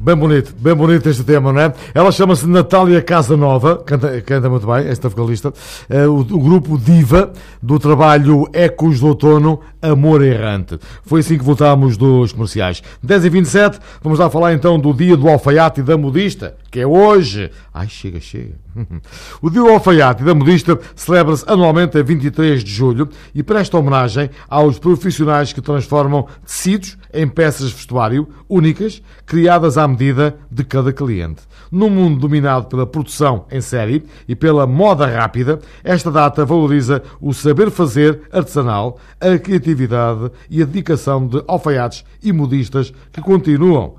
bem bonito este tema, não é? Ela chama-se Natália Casanova, canta muito bem, esta vocalista. O grupo Diva, do trabalho Ecos do Outono, Amor Errante. Foi assim que voltámos dos comerciais. 10h27, vamos lá falar então do Dia do Alfaiate e da Modista, que é hoje. Ai, chega. O Dia do Alfaiate e da Modista celebra-se anualmente a 23 de julho e presta homenagem aos profissionais que transformam tecidos em peças de vestuário únicas, criadas à medida de cada cliente. Num mundo dominado pela produção em série e pela moda rápida, esta data valoriza o saber fazer artesanal, a criatividade e a dedicação de alfaiates e modistas que continuam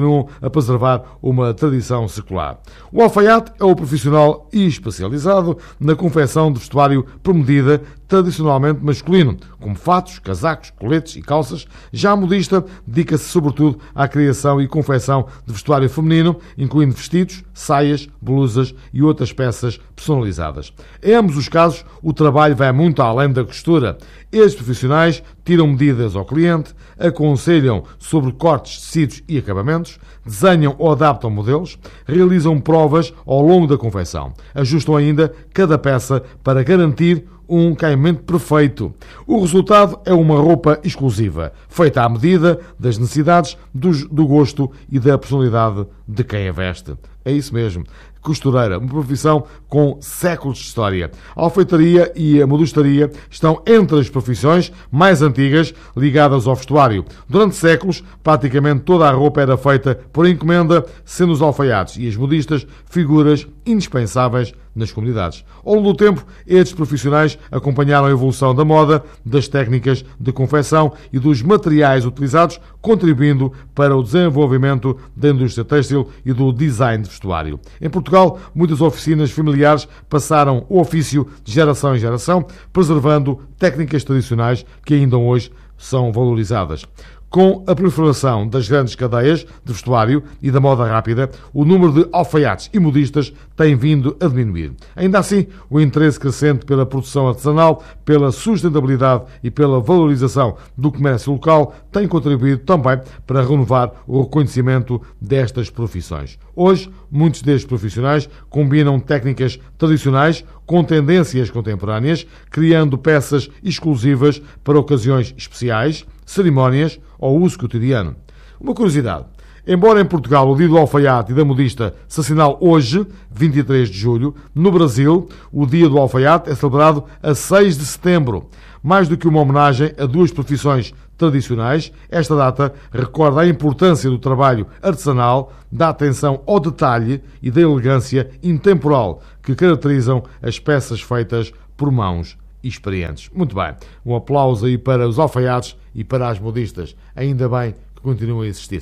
a preservar uma tradição secular. O alfaiate é o profissional especializado na confecção de vestuário por medida, tradicionalmente masculino, como fatos, casacos, coletes e calças. Já a modista dedica-se sobretudo à criação e confecção de vestuário feminino, incluindo vestidos, saias, blusas e outras peças personalizadas. Em ambos os casos, o trabalho vai muito além da costura. Estes profissionais tiram medidas ao cliente, aconselham sobre cortes, tecidos e acabamentos, desenham ou adaptam modelos, realizam provas ao longo da confecção, ajustam ainda cada peça para garantir um caimento perfeito. O resultado é uma roupa exclusiva, feita à medida das necessidades, do gosto e da personalidade de quem a veste. É isso mesmo. Costureira, uma profissão com séculos de história. A alfeitaria e a modistaria estão entre as profissões mais antigas ligadas ao vestuário. Durante séculos, praticamente toda a roupa era feita por encomenda, sendo os alfaiates e as modistas figuras indispensáveis nas comunidades. Ao longo do tempo, estes profissionais acompanharam a evolução da moda, das técnicas de confecção e dos materiais utilizados, contribuindo para o desenvolvimento da indústria têxtil e do design de vestuário. Em Portugal, muitas oficinas familiares passaram o ofício de geração em geração, preservando técnicas tradicionais que ainda hoje são valorizadas. Com a proliferação das grandes cadeias de vestuário e da moda rápida, o número de alfaiates e modistas tem vindo a diminuir. Ainda assim, o interesse crescente pela produção artesanal, pela sustentabilidade e pela valorização do comércio local tem contribuído também para renovar o reconhecimento destas profissões. Hoje, muitos destes profissionais combinam técnicas tradicionais com tendências contemporâneas, criando peças exclusivas para ocasiões especiais, cerimónias ou uso cotidiano. Uma curiosidade: embora em Portugal o Dia do Alfaiate e da Modista se assinale hoje, 23 de julho, no Brasil o Dia do Alfaiate é celebrado a 6 de setembro. Mais do que uma homenagem a duas profissões tradicionais, esta data recorda a importância do trabalho artesanal, da atenção ao detalhe e da elegância intemporal que caracterizam as peças feitas por mãos experientes. Muito bem, um aplauso aí para os alfaiates e para as modistas. Ainda bem que continuam a existir.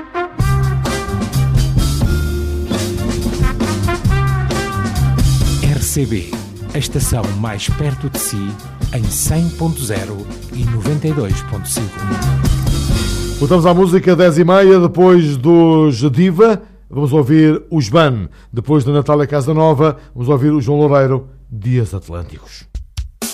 RCB, a estação mais perto de si, em 100.0 e 92.5. Voltamos à música 10h30, depois dos Diva, vamos ouvir os Ban. Depois da Natália Casanova, vamos ouvir o João Loureiro, Dias Atlânticos.